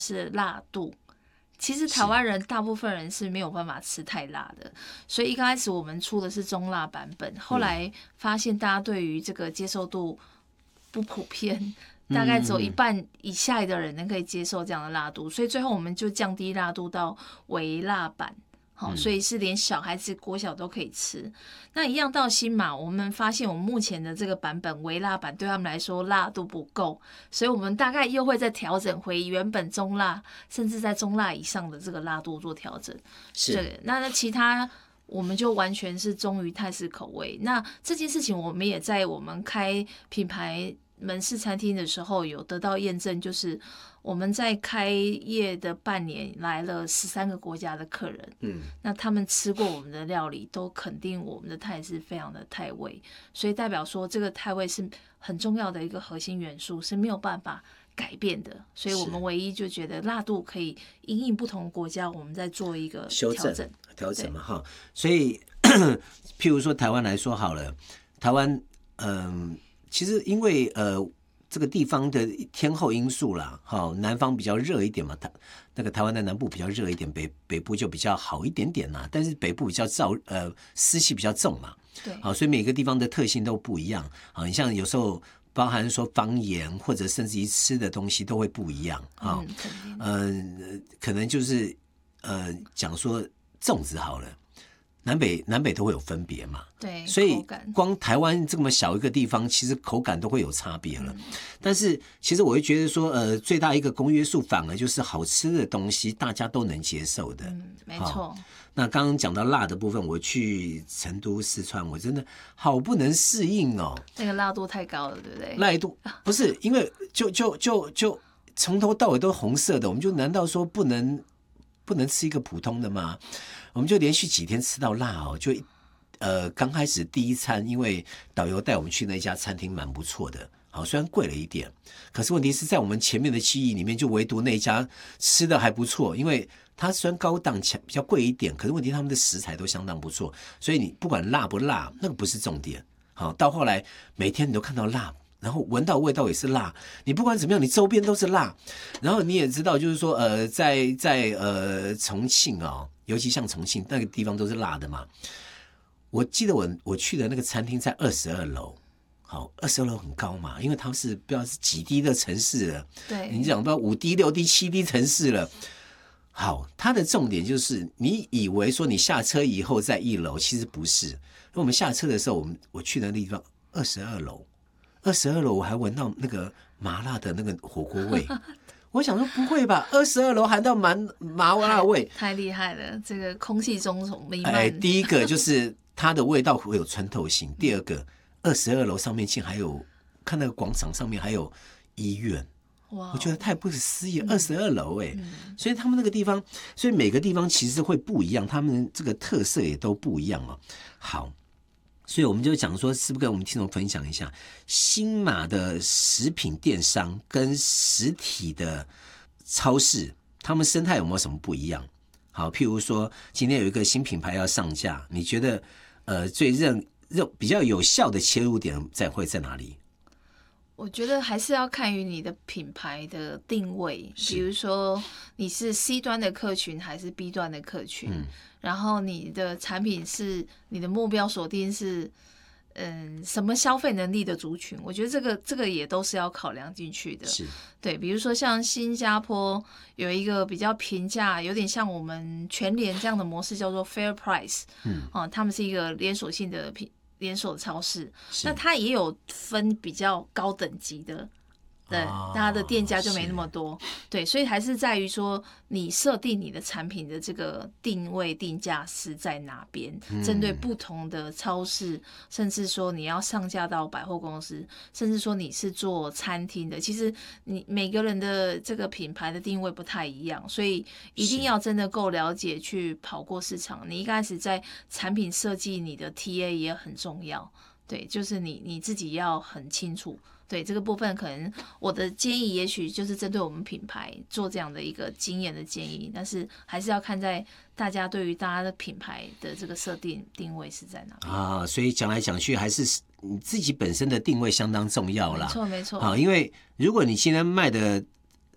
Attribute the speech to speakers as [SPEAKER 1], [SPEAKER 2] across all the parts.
[SPEAKER 1] 是辣度。其实台湾人大部分人是没有办法吃太辣的，所以一刚开始我们出的是中辣版本，后来发现大家对于这个接受度不普遍，大概只有一半以下的人能可以接受这样的辣度，所以最后我们就降低辣度到微辣版。所以是连小孩子国小都可以吃。那一样到新马，我们发现我们目前的这个版本微辣版对他们来说辣度不够，所以我们大概又会再调整回原本中辣，甚至在中辣以上的这个辣度做调整。
[SPEAKER 2] 是。
[SPEAKER 1] 对，那其他我们就完全是忠于泰式口味。那这件事情我们也在我们开品牌门市餐厅的时候有得到验证，就是我们在开业的半年来了13个国家的客人，那他们吃过我们的料理都肯定我们的泰式非常的泰味，所以代表说这个泰味是很重要的一个核心元素，是没有办法改变的，所以我们唯一就觉得辣度可以因应不同国家，我们再做一个调整
[SPEAKER 2] 嘛哈。所以譬如说台湾来说好了，台湾其实因为这个地方的天候因素啦，南方比较热一点嘛，那个台湾的南部比较热一点，北部就比较好一点点啦。但是北部比较湿气比较重嘛，
[SPEAKER 1] 对，
[SPEAKER 2] 好，所以每个地方的特性都不一样。好，你像有时候包含说方言或者甚至于吃的东西都会不一样啊。可能就是讲说粽子好了。南北都会有分别嘛，
[SPEAKER 1] 对，
[SPEAKER 2] 所以光台湾这么小一个地方，其实口感都会有差别了。但是其实我会觉得说，最大一个公约数反而就是好吃的东西大家都能接受的。
[SPEAKER 1] 没错。
[SPEAKER 2] 那刚刚讲到辣的部分，我去成都、四川，我真的好不能适应哦。
[SPEAKER 1] 那个辣度太高了，对不对？
[SPEAKER 2] 辣度不是因为就从头到尾都红色的，我们就难道说不能吃一个普通的吗？我们就连续几天吃到辣哦，就刚开始第一餐，因为导游带我们去那家餐厅蛮不错的，好，虽然贵了一点，可是问题是在我们前面的记忆里面，就唯独那一家吃的还不错，因为它虽然高档比较贵一点，可是问题他们的食材都相当不错，所以你不管辣不辣，那个不是重点。好，到后来每天你都看到辣。然后闻到味道也是辣，你不管怎么样，你周边都是辣。然后你也知道，就是说，在重庆啊，尤其像重庆那个地方都是辣的嘛。我记得我去的那个餐厅在22楼，好，22楼很高嘛，因为它是不知道是几低的城市了，
[SPEAKER 1] 对，
[SPEAKER 2] 你讲不知道5低、6低、7低城市了。好，它的重点就是你以为说你下车以后在1楼，其实不是。因为我们下车的时候，我去的那地方22楼。22楼我还闻到那个麻辣的那个火锅味，我想说不会吧，22楼还到麻辣味，
[SPEAKER 1] 太厉害了，这个空气中弥漫。
[SPEAKER 2] 第一个就是它的味道会有穿透性，第二个22楼上面竟还有看那个广场上面还有医院，我觉得太不可思议，22楼所以他们那个地方，所以每个地方其实会不一样，他们这个特色也都不一样哦。好。所以我们就讲说，是不是跟我们听众分享一下新马的食品电商跟实体的超市，他们生态有没有什么不一样？好，譬如说今天有一个新品牌要上架，你觉得最比较有效的切入点会在哪里？
[SPEAKER 1] 我觉得还是要看于你的品牌的定位，比如说你是 C 端的客群还是 B 端的客群，然后你的产品是你的目标锁定是什么消费能力的族群，我觉得这个也都是要考量进去的。
[SPEAKER 2] 是，
[SPEAKER 1] 对，比如说像新加坡有一个比较平价，有点像我们全联这样的模式，叫做 Fair Price，他们是一个连锁性的连锁超市，那它也有分比较高等级的，对，它的店家就没那么多，对，所以还是在于说你设定你的产品的这个定位定价是在哪边，针对不同的超市，甚至说你要上架到百货公司，甚至说你是做餐厅的，其实你每个人的这个品牌的定位不太一样，所以一定要真的够了解去跑过市场。你一开始在产品设计你的 TA 也很重要，对，就是你自己要很清楚。对这个部分，可能我的建议也许就是针对我们品牌做这样的一个经验的建议，但是还是要看在大家对于大家的品牌的这个设定定位是在哪边
[SPEAKER 2] 啊。所以讲来讲去，还是你自己本身的定位相当重要啦。
[SPEAKER 1] 没错没错。
[SPEAKER 2] 因为如果你今天卖的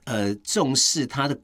[SPEAKER 2] 重视它的